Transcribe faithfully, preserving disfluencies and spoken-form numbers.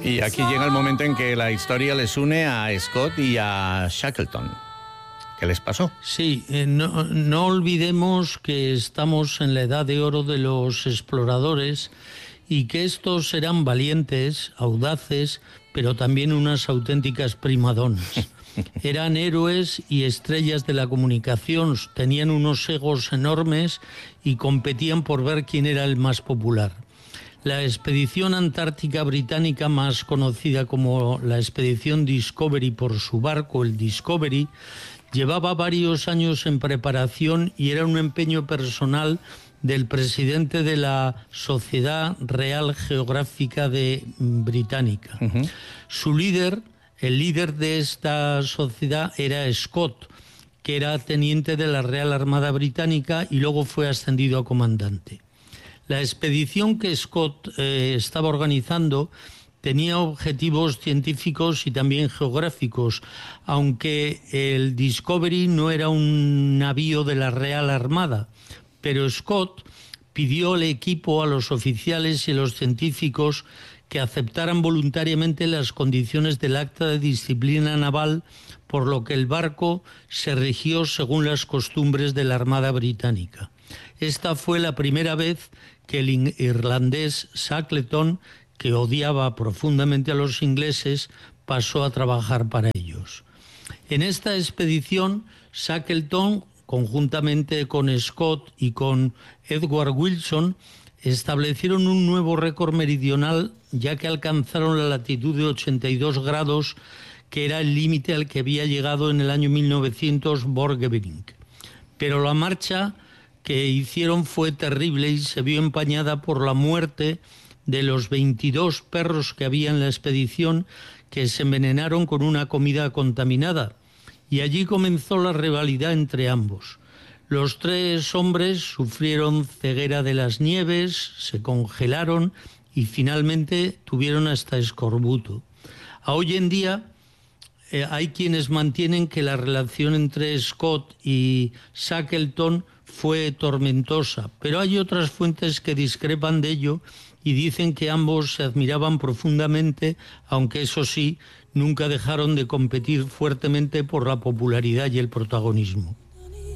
Y aquí llega el momento en que la historia les une a Scott y a Shackleton. ¿Qué les pasó? Sí, eh, no, no olvidemos que estamos en la edad de oro de los exploradores y que estos eran valientes, audaces, pero también unas auténticas primadonas. Eran héroes y estrellas de la comunicación, tenían unos egos enormes y competían por ver quién era el más popular. La expedición antártica británica, más conocida como la expedición Discovery por su barco, el Discovery, llevaba varios años en preparación y era un empeño personal del presidente de la Sociedad Real Geográfica de Británica. Uh-huh. Su líder, el líder de esta sociedad era Scott, que era teniente de la Real Armada Británica y luego fue ascendido a comandante. La expedición que Scott eh, estaba organizando tenía objetivos científicos y también geográficos, aunque el Discovery no era un navío de la Real Armada, pero Scott pidió al equipo, a los oficiales y a los científicos que aceptaran voluntariamente las condiciones del acta de disciplina naval, por lo que el barco se rigió según las costumbres de la Armada Británica. Esta fue la primera vez que el irlandés Shackleton, que odiaba profundamente a los ingleses, pasó a trabajar para ellos. En esta expedición, Shackleton, conjuntamente con Scott y con Edward Wilson, establecieron un nuevo récord meridional, ya que alcanzaron la latitud de ochenta y dos grados, que era el límite al que había llegado en el año mil novecientos Borchgrevink. Pero la marcha que hicieron fue terrible y se vio empañada por la muerte de los veintidós perros que había en la expedición, que se envenenaron con una comida contaminada. Y allí comenzó la rivalidad entre ambos. Los tres hombres sufrieron ceguera de las nieves, se congelaron y finalmente tuvieron hasta escorbuto. A hoy en día eh, hay quienes mantienen que la relación entre Scott y Shackleton fue tormentosa, pero hay otras fuentes que discrepan de ello y dicen que ambos se admiraban profundamente, aunque eso sí, nunca dejaron de competir fuertemente por la popularidad y el protagonismo.